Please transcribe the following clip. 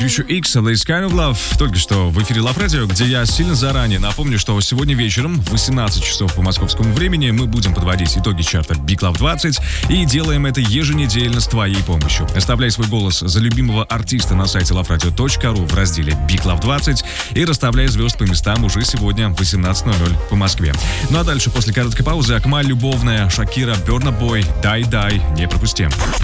Future X, This Kind of Love. Только что в эфире Love Radio, где я сильно заранее напомню, что сегодня вечером в 18 часов по московскому времени мы будем подводить итоги чарта Big Love 20 и делаем это еженедельно с твоей помощью. Оставляй свой голос за любимого артиста на сайте loveradio.ru в разделе Big Love 20 и расставляй звезд по местам уже сегодня в 18:00 по Москве. Ну а дальше, после короткой паузы, Акмаль, Любовная, Шакира, Burna Boy, Дай-Дай, не пропусти.